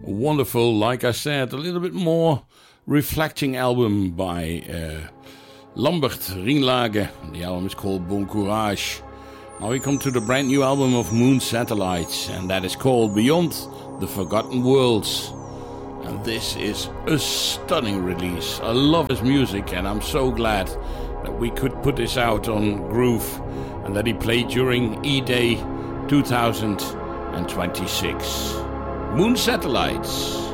wonderful, like I said, a little bit more reflecting album by Lambert Ringlage. The album is called Bon Courage. Now we come to the brand new album of Moon Satellites, and that is called Beyond the Forgotten Worlds. And this is a stunning release. I love his music, and I'm so glad that we could put this out on Groove and that he played during E-Day 2026. Moon Satellites.